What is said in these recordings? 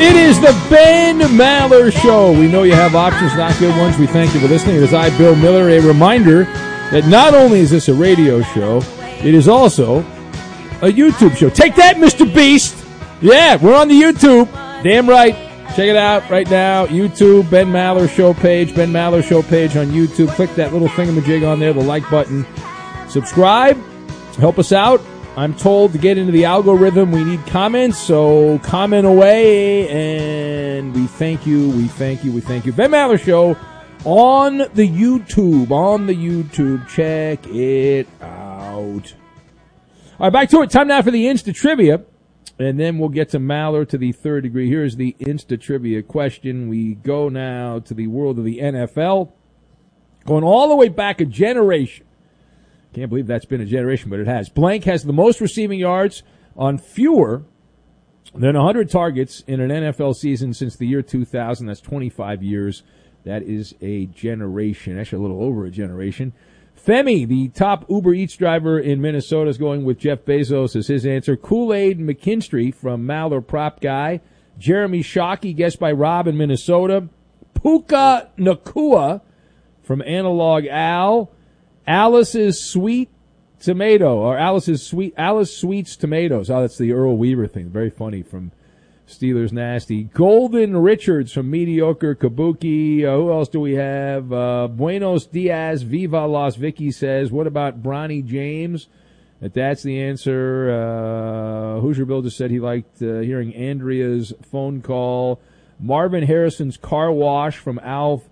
It is the Ben Maller Show. We know you have options, not good ones. We thank you for listening. It is I, Bill Miller. A reminder that not only is this a radio show, it is also a YouTube show. Take that, Mr. Beast. Yeah, we're on the YouTube. Damn right. Check it out right now. YouTube, Ben Maller Show page. Ben Maller Show page on YouTube. Click that little thingamajig on there, the like button. Subscribe. Help us out. I'm told to get into the algorithm, we need comments, so comment away, and we thank you, we thank you, we thank you. Ben Maller Show on the YouTube, check it out. All right, back to it. Time now for the Insta Trivia, and then we'll get to Maller to the third degree. Here's the Insta Trivia question. We go now to the world of the NFL, going all the way back a generation. Can't believe that's been a generation, but it has. Blank has the most receiving yards on fewer than 100 targets in an NFL season since the year 2000. That's 25 years. That is a generation. Actually, a little over a generation. Femi, the top Uber Eats driver in Minnesota, is going with Jeff Bezos as his answer. Kool-Aid McKinstry from Maller Prop Guy. Jeremy Shockey, guessed by Rob in Minnesota. Puka Nakua from Analog Al. Alice's Sweet Tomato, or Alice Sweets Tomatoes. Oh, that's the Earl Weaver thing. Very funny from Steelers Nasty. Golden Richards from Mediocre Kabuki. Who else do we have? Buenos Dias, Viva Las Vicky says, what about Bronny James? That's the answer. Hoosier Bill just said he liked hearing Andrea's phone call. Marvin Harrison's Car Wash from Alf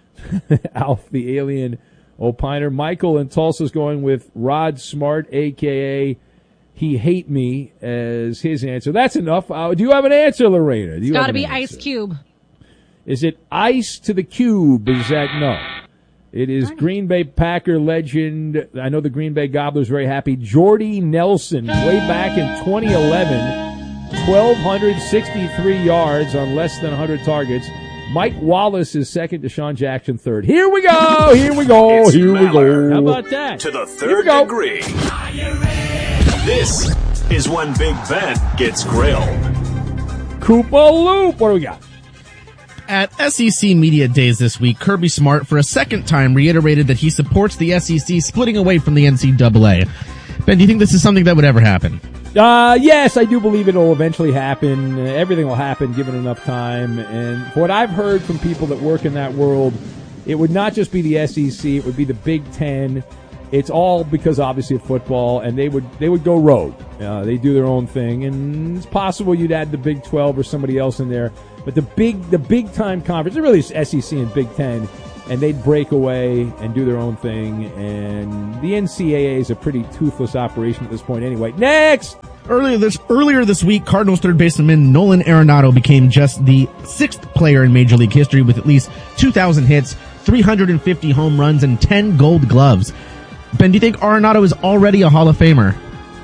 the Alien Opiner. Michael in Tulsa's going with Rod Smart, a.k.a. He Hate Me, as his answer. That's enough. Do you have an answer, Lorena? It's got to be Ice Cube. Is it Ice to the Cube? Is that no? It is Green Bay Packer legend. I know the Green Bay Gobblers very happy. Jordy Nelson, way back in 2011, 1,263 yards on less than 100 targets. Mike Wallace is second, Deshaun Jackson third. Here we go! It's Here we Maller. go! How about that? To the third degree. This is when Big Ben gets grilled. Koopa Loop! What do we got? At SEC Media Days this week, Kirby Smart, for a second time, reiterated that he supports the SEC splitting away from the NCAA. Ben, do you think this is something that would ever happen? Yes, I do believe it'll eventually happen. Everything will happen given enough time. And what I've heard from people that work in that world, it would not just be the SEC, it would be the Big Ten. It's all because obviously of football, and they would go rogue. They do their own thing, and it's possible you'd add the Big 12 or somebody else in there. But the big time conference, it really is SEC and Big Ten, and they'd break away and do their own thing. And the NCAA is a pretty toothless operation at this point anyway. Next! Earlier this week, Cardinals third baseman Nolan Arenado became just the sixth player in Major League history with at least 2,000 hits, 350 home runs, and 10 Gold Gloves. Ben, do you think Arenado is already a Hall of Famer?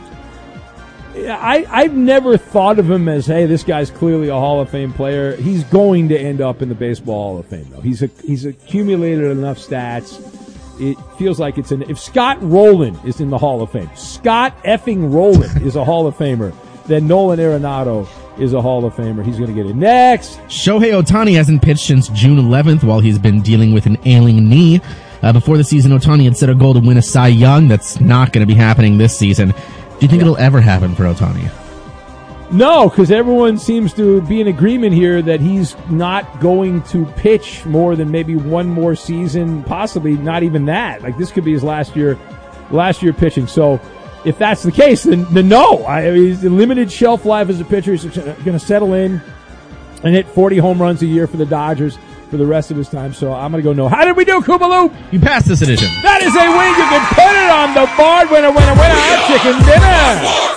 I've never thought of him as, hey, this guy's clearly a Hall of Fame player. He's going to end up in the Baseball Hall of Fame, though. He's accumulated enough stats. It feels like if Scott Rowland is in the Hall of Fame, Scott effing Rowland is a Hall of Famer, then Nolan Arenado is a Hall of Famer. He's going to get it. Next! Shohei Ohtani hasn't pitched since June 11th while he's been dealing with an ailing knee. Before the season, Ohtani had set a goal to win a Cy Young. That's not going to be happening this season. Do you think it'll ever happen for Ohtani? No, because everyone seems to be in agreement here that he's not going to pitch more than maybe one more season, possibly not even that. Like, this could be his last year pitching. So if that's the case, then no. He's a limited shelf life as a pitcher. He's going to settle in and hit 40 home runs a year for the Dodgers for the rest of his time. So I'm going to go no. How did we do, Koopa Loop? You passed this edition. That is a win. You can put it on the board. Winner, winner, winner. Chicken dinner.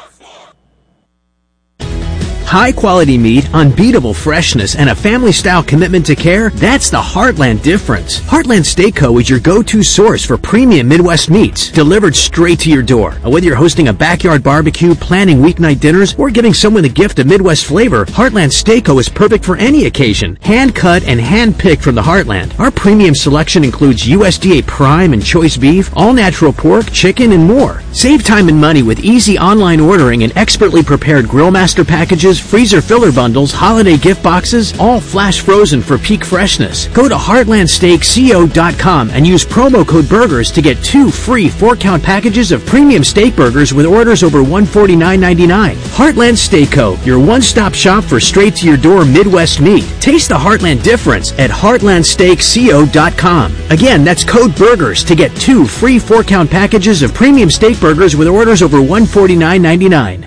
High-quality meat, unbeatable freshness, and a family-style commitment to care, that's the Heartland difference. Heartland Steak Co. is your go-to source for premium Midwest meats, delivered straight to your door. Whether you're hosting a backyard barbecue, planning weeknight dinners, or giving someone the gift of Midwest flavor, Heartland Steak Co. is perfect for any occasion. Hand-cut and hand-picked from the Heartland. Our premium selection includes USDA prime and choice beef, all-natural pork, chicken, and more. Save time and money with easy online ordering and expertly prepared grill master packages freezer filler bundles, holiday gift boxes, all flash frozen for peak freshness. Go to heartlandsteakco.com and use promo code BURGERS to get 2 free 4-count packages of premium steak burgers with orders over $149.99. Heartland Steak Co., your one-stop shop for straight-to-your-door Midwest meat. Taste the Heartland difference at heartlandsteakco.com. Again, that's code BURGERS to get 2 free 4-count packages of premium steak burgers with orders over $149.99.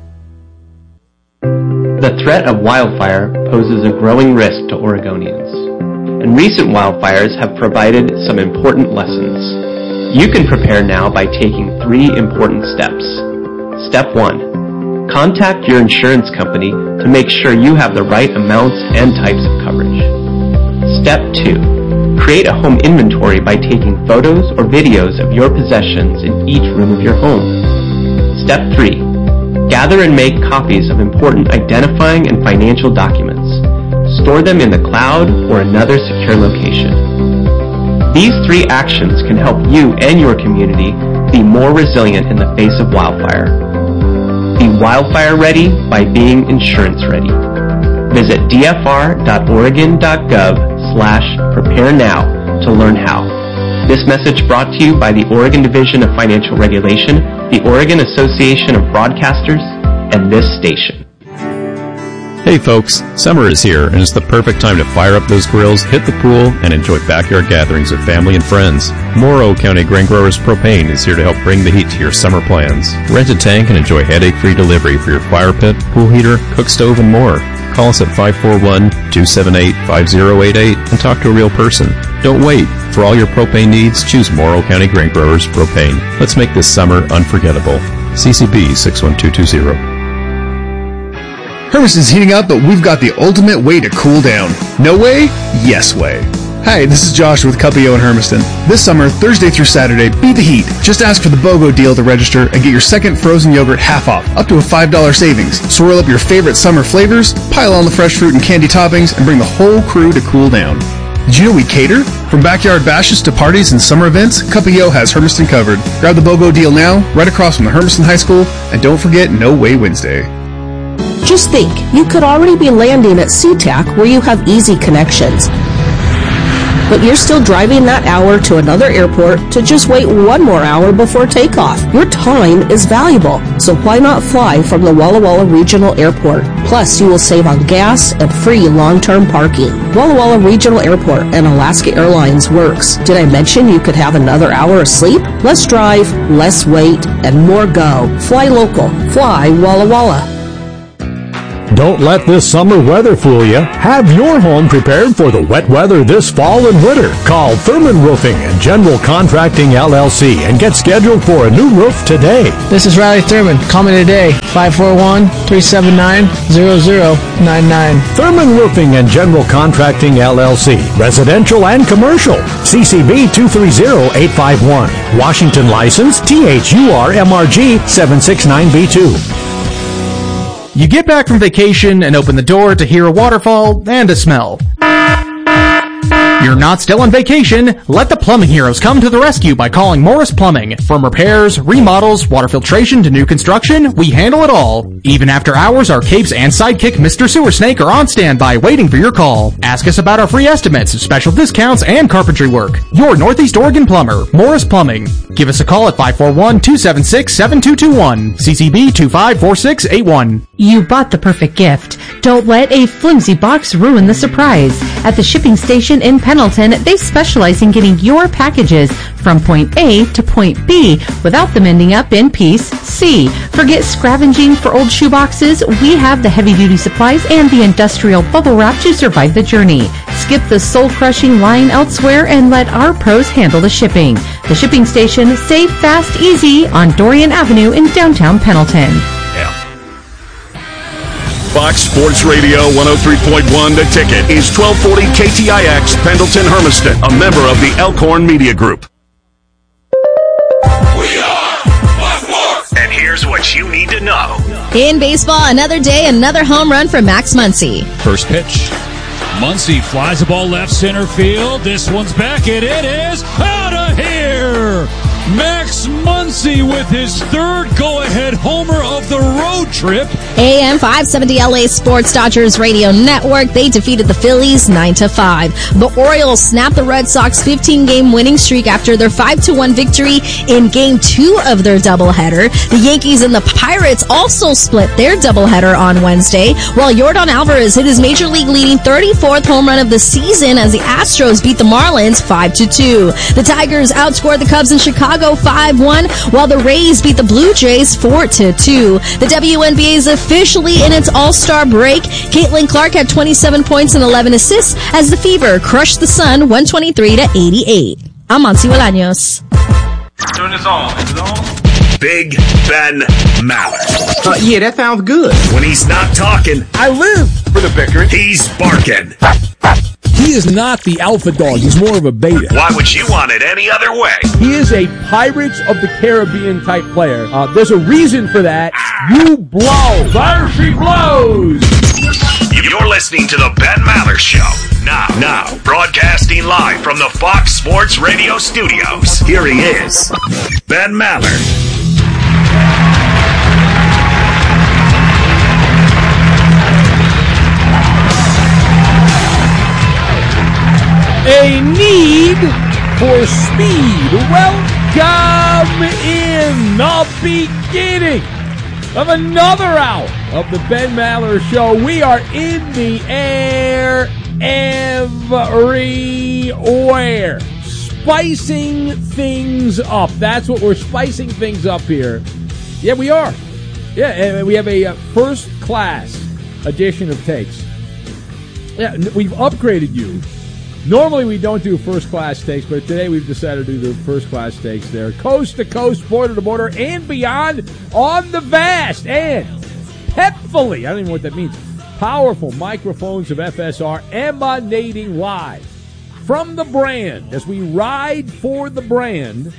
The threat of wildfire poses a growing risk to Oregonians, and recent wildfires have provided some important lessons. You can prepare now by taking 3 important steps. Step 1. Contact your insurance company to make sure you have the right amounts and types of coverage. Step 2. Create a home inventory by taking photos or videos of your possessions in each room of your home. Step 3. Gather and make copies of important identifying and financial documents. Store them in the cloud or another secure location. These 3 actions can help you and your community be more resilient in the face of wildfire. Be wildfire ready by being insurance ready. Visit dfr.oregon.gov/prepare now to learn how. This message brought to you by the Oregon Division of Financial Regulation, the Oregon Association of Broadcasters, and this station. Hey folks, summer is here and it's the perfect time to fire up those grills, hit the pool, and enjoy backyard gatherings with family and friends. Morrow County Grain Growers Propane is here to help bring the heat to your summer plans. Rent a tank and enjoy headache-free delivery for your fire pit, pool heater, cook stove, and more. Call us at 541-278-5088 and talk to a real person. Don't wait. For all your propane needs, choose Morrow County Grain Growers Propane. Let's make this summer unforgettable. CCB 61220. Hermiston's heating up, but we've got the ultimate way to cool down. No way? Yes way. Hi, this is Josh with Cuppio in Hermiston. This summer, Thursday through Saturday, beat the heat. Just ask for the BOGO deal to register and get your second frozen yogurt half off, up to a $5 savings. Swirl up your favorite summer flavors, pile on the fresh fruit and candy toppings, and bring the whole crew to cool down. Did you know we cater? From backyard bashes to parties and summer events, Cuppio has Hermiston covered. Grab the BOGO deal now, right across from the Hermiston High School, and don't forget No Way Wednesday. Just think, you could already be landing at SeaTac where you have easy connections. But you're still driving that hour to another airport to just wait 1 more hour before takeoff. Your time is valuable, so why not fly from the Walla Walla Regional Airport? Plus, you will save on gas and free long-term parking. Walla Walla Regional Airport and Alaska Airlines works. Did I mention you could have another hour of sleep? Less drive, less wait, and more go. Fly local. Fly Walla Walla. Don't let this summer weather fool you. Have your home prepared for the wet weather this fall and winter. Call Thurman Roofing and General Contracting LLC and get scheduled for a new roof today. This is Riley Thurman. Call me today, 541-379-0099. Thurman Roofing and General Contracting LLC. Residential and commercial. CCB 230851. Washington license THURMRG 769B2. You get back from vacation and open the door to hear a waterfall and a smell. You're not still on vacation. Let the plumbing heroes come to the rescue by calling Morris Plumbing. From repairs, remodels, water filtration to new construction, we handle it all. Even after hours, our capes and sidekick Mr. Sewer Snake are on standby waiting for your call. Ask us about our free estimates, special discounts, and carpentry work. Your Northeast Oregon plumber, Morris Plumbing. Give us a call at 541-276-7221. CCB 254681. You bought the perfect gift. Don't let a flimsy box ruin the surprise. At the shipping station in Pendleton, they specialize in getting your packages from point A to point B without them ending up in piece C. Forget scavenging for old shoeboxes. We have the heavy-duty supplies and the industrial bubble wrap to survive the journey. Skip the soul-crushing line elsewhere and let our pros handle the shipping. The shipping station, safe, fast, easy on Dorian Avenue in downtown Pendleton. Fox Sports Radio 103.1 The Ticket is 1240 KTIX Pendleton Hermiston, a member of the Elkhorn Media Group. We are Blackmore. And here's what you need to know. In baseball, another day, another home run for Max Muncy. First pitch. Muncy flies the ball left center field. This one's back, and it is out of here. Max Muncy with his third go-ahead homer of the road trip. AM 570 LA Sports Dodgers Radio Network. They defeated the Phillies 9-5. The Orioles snapped the Red Sox 15-game winning streak after their 5-1 victory in Game 2 of their doubleheader. The Yankees and the Pirates also split their doubleheader on Wednesday, while Yordan Alvarez hit his Major League leading 34th home run of the season as the Astros beat the Marlins 5-2. The Tigers outscored the Cubs in Chicago 5-1, while the Rays beat the Blue Jays 4-2. The WNBA is officially in its All-Star break. Caitlin Clark had 27 points and 11 assists as the Fever crushed the Sun 123-88. I'm Monty Bolaños. Turn this on. Big Ben Maller. Yeah, that sounds good. When he's not talking, I live for the bickering. He's barking. He is not the alpha dog. He's more of a beta. Why would you want it any other way? He is a Pirates of the Caribbean type player. There's a reason for that. You blow. There she blows. You're listening to the Ben Maller Show. Now, broadcasting live from the Fox Sports Radio studios. Here he is, Ben Maller. A need for speed. Welcome in the beginning of another hour of the Ben Maller Show. We are in the air everywhere, spicing things up. That's what we're spicing things up here. Yeah, we are. Yeah, and we have a first-class edition of takes. Yeah, we've upgraded you. Normally we don't do first-class takes, but today we've decided to do the first-class takes there. Coast to coast, border to border, and beyond on the vast and pepfully, I don't even know what that means, powerful microphones of FSR emanating live from the brand as we ride for the brand,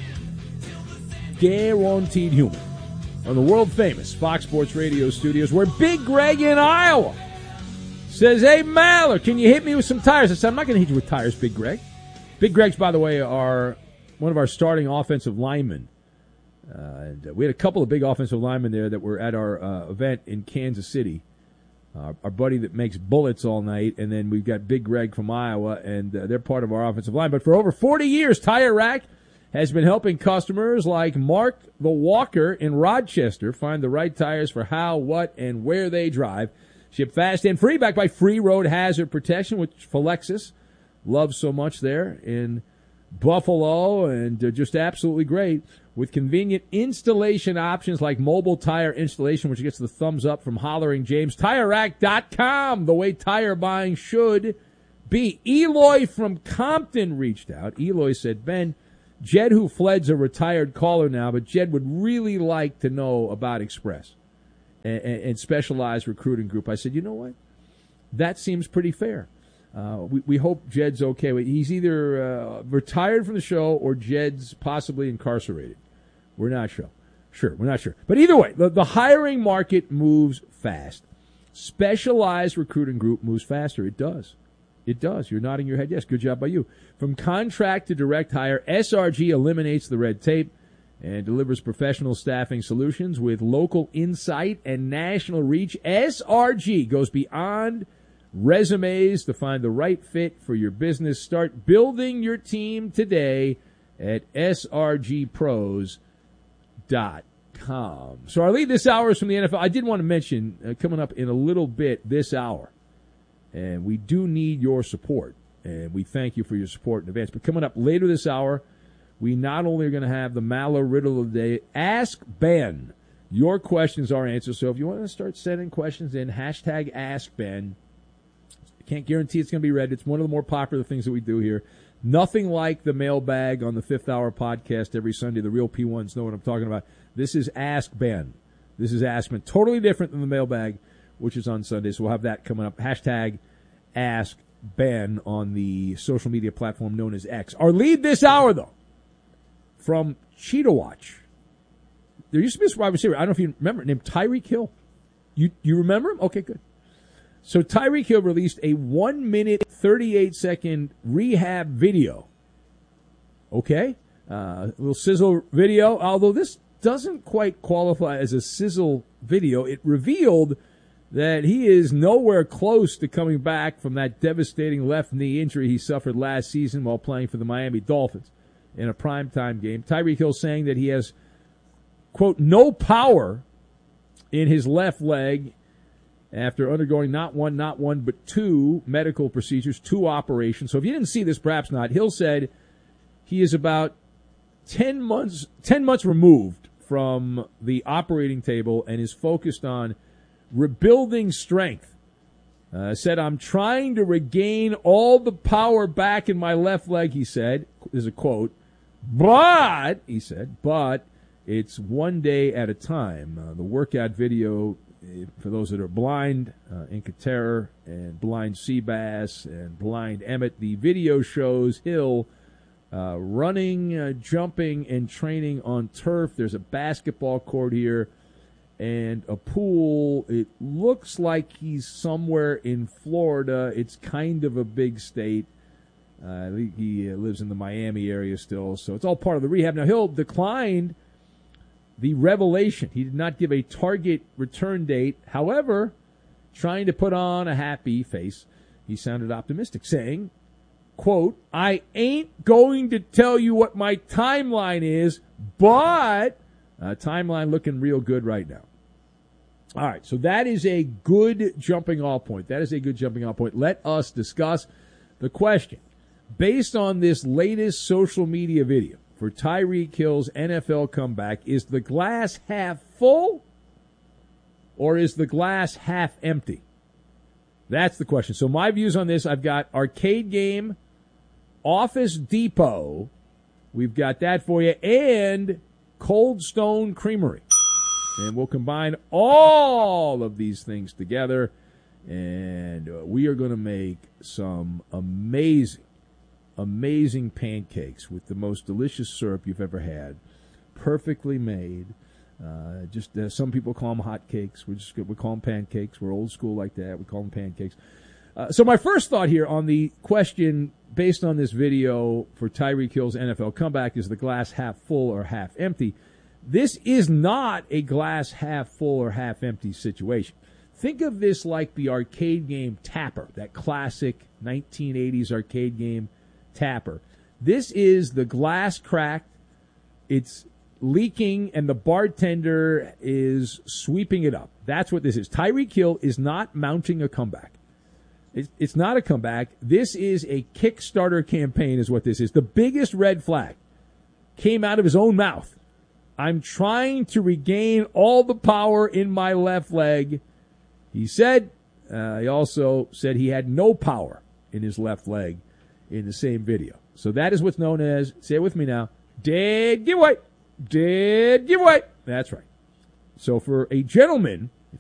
Guaranteed Human, on the world-famous Fox Sports Radio studios where Big Greg in Iowa says, hey, Maller, can you hit me with some tires? I said, I'm not going to hit you with tires, Big Greg. Big Greg's, by the way, are one of our starting offensive linemen. And we had a couple of big offensive linemen there that were at our event in Kansas City. Our buddy that makes bullets all night, and then we've got Big Greg from Iowa, and they're part of our offensive line. But for over 40 years, Tire Rack has been helping customers like Mark the Walker in Rochester find the right tires for how, what, and where they drive. Ship fast and free, backed by free road hazard protection, which Philexis loves so much there in Buffalo, and just absolutely great with convenient installation options like mobile tire installation, which gets the thumbs up from Hollering James. TireRack.com, the way tire buying should be. Eloy from Compton reached out. Eloy said, Ben, Jed, who fled's a retired caller now, but Jed would really like to know about Express and Specialized Recruiting Group. I said, you know what? That seems pretty fair. We hope Jed's okay. He's either retired from the show or Jed's possibly incarcerated. We're not sure. We're not sure. But either way, the hiring market moves fast. Specialized Recruiting Group moves faster. It does. It does. You're nodding your head. Yes, good job by you. From contract to direct hire, SRG eliminates the red tape and delivers professional staffing solutions with local insight and national reach. SRG goes beyond resumes to find the right fit for your business. Start building your team today at srgpros.com. So our lead this hour is from the NFL. I did want to mention, coming up in a little bit this hour, and we do need your support, and we thank you for your support in advance. But coming up later this hour, we not only are going to have the Maller Riddle of the Day, Ask Ben. Your questions are answered. So if you want to start sending questions in, hashtag Ask Ben. I can't guarantee it's going to be read. It's one of the more popular things that we do here. Nothing like the mailbag on the 5th Hour podcast every Sunday. The real P1s know what I'm talking about. This is Ask Ben. This is Ask Ben. Totally different than the mailbag, which is on Sunday. So we'll have that coming up. Hashtag Ask Ben on the social media platform known as X. Our lead this hour, though, from Cheetah Watch. There used to be a wide receiver, I don't know if you remember, named Tyreek Hill. You remember him? Okay, good. So Tyreek Hill released a 1-minute, 38-second rehab video, okay, A little sizzle video, although this doesn't quite qualify as a sizzle video. It revealed that he is nowhere close to coming back from that devastating left knee injury he suffered last season while playing for the Miami Dolphins in a primetime game. Tyreek Hill saying that he has, quote, no power in his left leg after undergoing not one, but 2 medical procedures, 2 operations. So if you didn't see this, perhaps not. Hill said he is about 10 months removed from the operating table and is focused on rebuilding strength. Said, I'm trying to regain all the power back in my left leg, he said. There's a quote. But, he said, but it's one day at a time. The workout video, for those that are blind, Inca Terror and blind Seabass and blind Emmett, the video shows Hill running, jumping, and training on turf. There's a basketball court here and a pool. It looks like he's somewhere in Florida. It's kind of a big state. I think he lives in the Miami area still, so it's all part of the rehab. Now, Hill declined the revelation. He did not give a target return date. However, trying to put on a happy face, he sounded optimistic, saying, quote, I ain't going to tell you what my timeline is, but timeline looking real good right now. All right, so that is a good jumping off point. Let us discuss the question. Based on this latest social media video for Tyreek Hill's NFL comeback, is the glass half full or is the glass half empty? That's the question. So my views on this, I've got Arcade Game, Office Depot, we've got that for you, and Cold Stone Creamery. And we'll combine all of these things together, and we are going to make some amazing pancakes with the most delicious syrup you've ever had, perfectly made. Some people call them hot cakes. We call them pancakes. We're old school like that. We call them pancakes. So my first thought here on the question based on this video for Tyreek Hill's NFL comeback is the glass half full or half empty. This is not a glass half full or half empty situation. Think of this like the arcade game Tapper, that classic 1980s arcade game Tapper. This is the glass cracked, it's leaking, and the bartender is sweeping it up. That's what this is. Tyreek Hill is not mounting a comeback. It's not a comeback. This is a Kickstarter campaign is what this is. The biggest red flag came out of his own mouth. I'm trying to regain all the power in my left leg. He said, he also said he had no power in his left leg in the same video. So that is what's known as, say it with me now, dead giveaway. Dead giveaway. That's right. So for a gentleman